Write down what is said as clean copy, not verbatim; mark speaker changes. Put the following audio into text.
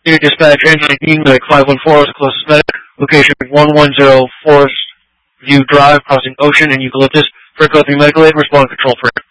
Speaker 1: Unit Dispatch N19, medic 514 is the closest medic. Location 110 Forest View Drive, crossing Ocean and Eucalyptus. For code 3 medical aid, respond control for